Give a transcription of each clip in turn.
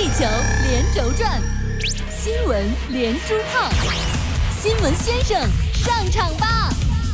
地球连轴转，新闻连珠炮，新闻先生上场吧！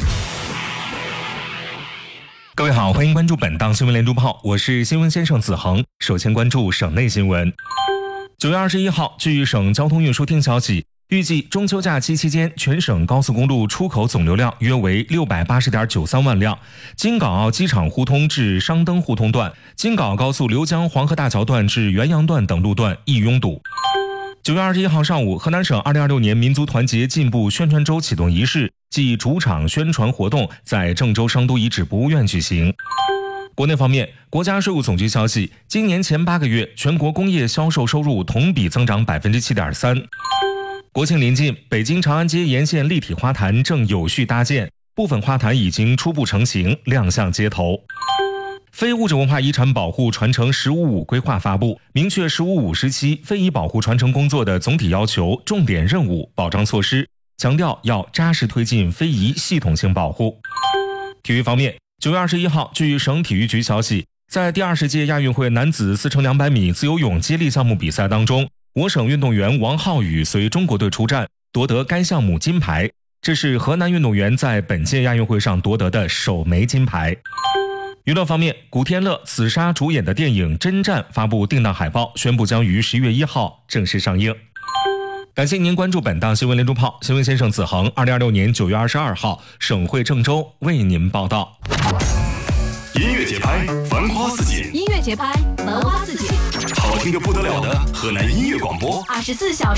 各位好，欢迎关注本档新闻连珠炮，我是新闻先生子恒。首先关注省内新闻。9月21号，据省交通运输厅消息，预计中秋假期期间，全省高速公路出口总流量约为680.93万辆，京港澳机场互通至商登互通段、京港高速刘江黄河大桥段至元阳段等路段易拥堵。9月21号上午，河南省2026年民族团结进步宣传周启动仪式暨主场宣传活动在郑州商都遗址博物院举行。国内方面，国家税务总局消息，今年前8个月，全国工业销售收入同比增长 7.3%。国庆临近，北京长安街沿线立体花坛正有序搭建，部分花坛已经初步成型，亮相街头。非物质文化遗产保护传承“十五五”规划发布，明确“十五五”时期非遗保护传承工作的总体要求、重点任务、保障措施，强调要扎实推进非遗系统性保护。体育方面，9月21号，据省体育局消息，在第20届亚运会男子4×200米自由泳接力项目比赛当中，我省运动员王浩宇随中国队出战，夺得该项目金牌，这是河南运动员在本届亚运会上夺得的首枚金牌。娱乐方面，古天乐、紫砂主演的电影《真战》发布定档海报，宣布将于11月1号正式上映。感谢您关注本档新闻连珠炮，新闻先生子恒，2026年9月22号，省会郑州为您报道。 音乐节拍，繁花似锦； 音乐节拍，繁花似锦； 好听的不得了的河南音乐广播， 24小时。